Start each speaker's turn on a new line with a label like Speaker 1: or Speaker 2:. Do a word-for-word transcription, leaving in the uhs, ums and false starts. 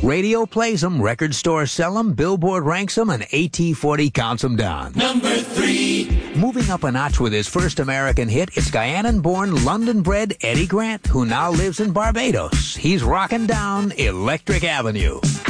Speaker 1: Radio plays them, record stores sell them, Billboard ranks them, and A T forty counts them down.
Speaker 2: Number three.
Speaker 1: Moving up a notch with his first American hit, it's Guyanan-born, London-bred Eddie Grant, who now lives in Barbados. He's rocking down Electric Avenue.